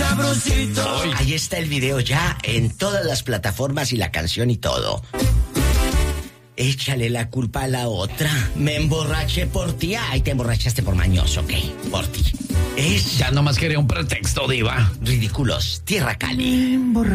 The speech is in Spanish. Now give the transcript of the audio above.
sabrosito. Ahí está el video ya en todas las plataformas y la canción y todo. Échale la culpa a la otra. Me emborraché por ti. Ay, te emborrachaste por mañoso, ¿ok? Por ti. Ya nomás quería un pretexto, diva. Ridículos. Tierra Cali.